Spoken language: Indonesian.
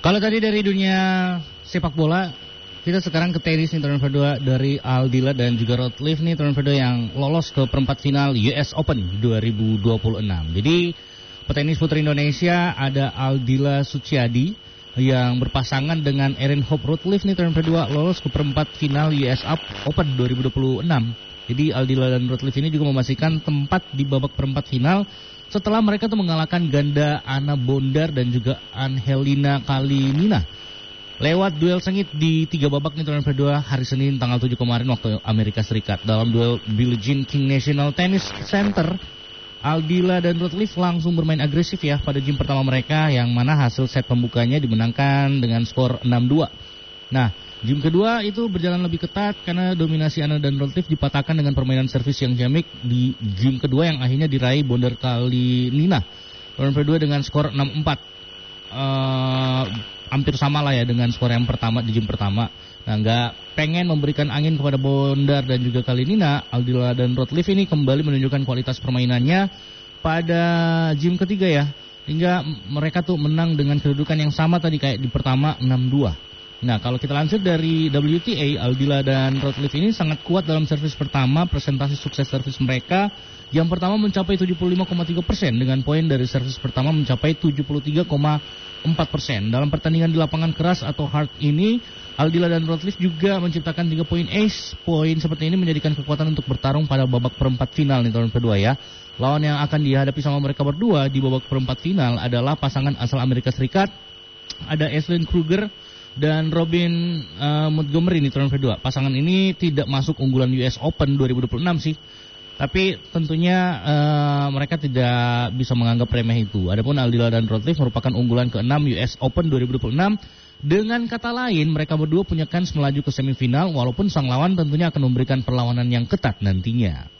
Kalau tadi dari dunia sepak bola, kita sekarang ke tenis nih turun kedua dari Aldila dan juga Routledge nih turun kedua yang lolos ke perempat final US Open 2026. Jadi petenis putri Indonesia ada Aldila Suciadi yang berpasangan dengan Erin Hope Routledge nih turun kedua lolos ke perempat final US Open 2026. Jadi Aldila dan Routledge ini juga memastikan tempat di babak perempat final setelah mereka tuh mengalahkan ganda Anna Bondar dan juga Angelina Kalinina lewat duel sengit di 3 babak nih turnamen kedua hari Senin tanggal 7 kemarin waktu Amerika Serikat. Dalam duel Billie Jean King National Tennis Center, Aldila dan Routledge langsung bermain agresif ya pada game pertama mereka, yang mana hasil set pembukanya dimenangkan dengan skor 6-2. Nah, game kedua itu berjalan lebih ketat karena dominasi Anna dan Routledge dipatahkan dengan permainan servis yang jamik di game kedua yang akhirnya diraih Bondar Kalinina turnamen kedua dengan skor 6-4. Hampir sama lah ya dengan skor yang pertama di game pertama. Nah, nggak pengen memberikan angin kepada Bondar dan juga Kalinina, Aldila dan Routledge ini kembali menunjukkan kualitas permainannya pada game ketiga ya, hingga mereka tuh menang dengan kedudukan yang sama tadi kayak di pertama 6-2. Nah, kalau kita lansir dari WTA, Aldila dan Routledge ini sangat kuat dalam servis pertama. Presentasi sukses servis mereka yang pertama mencapai 75,3% dengan poin dari servis pertama mencapai 73,4%. Dalam pertandingan di lapangan keras atau hard ini, Aldila dan Routledge juga menciptakan 3 poin ace. Poin seperti ini menjadikan kekuatan untuk bertarung pada babak perempat final nih tahun kedua ya. Lawan yang akan dihadapi sama mereka berdua di babak perempat final adalah pasangan asal Amerika Serikat. Ada Aislinn Kruger dan Robin Montgomery nih turun kedua. Pasangan ini tidak masuk unggulan US Open 2026 sih. Tapi tentunya mereka tidak bisa menganggap remeh itu. Adapun Aldila dan Routledge merupakan unggulan ke-6 US Open 2026. Dengan kata lain, mereka berdua punya kans melaju ke semifinal walaupun sang lawan tentunya akan memberikan perlawanan yang ketat nantinya.